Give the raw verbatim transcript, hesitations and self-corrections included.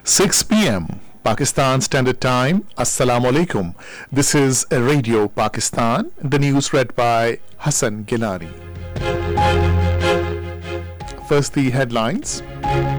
six p m Pakistan Standard Time. Assalamu alaikum. This is Radio Pakistan. The news read by Hassan Gilani. First, the headlines.